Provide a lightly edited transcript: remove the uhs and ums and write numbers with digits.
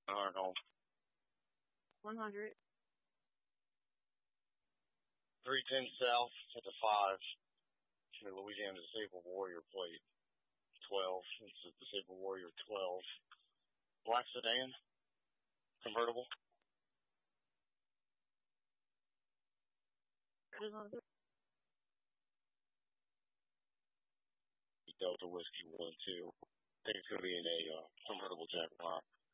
Arnold. 100. 310 South at the 5. To Louisiana Disabled Warrior plate 12. It's a Disabled Warrior 12. Black sedan. Convertible. 200. Delta Whiskey 1-2. I think it's going to be in a convertible Jaguar.